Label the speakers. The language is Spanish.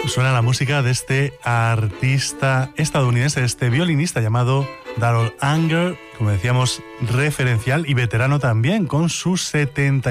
Speaker 1: Suena la música de este artista estadounidense, de este violinista llamado Darrell Anger, como decíamos, referencial y veterano también, con sus 70